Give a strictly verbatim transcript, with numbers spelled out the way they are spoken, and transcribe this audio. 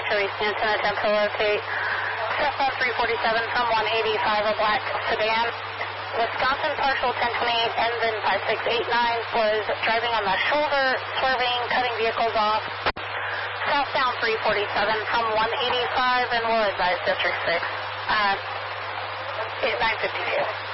show East Newton, attempt to locate. Southbound three forty-seven from one eighty-five, a black sedan. Wisconsin partial ten twenty-eight, engine five six eight nine, was driving on the shoulder, swerving, cutting vehicles off. Southbound three forty-seven from one eighty-five, and will advise District six at nine fifty-two.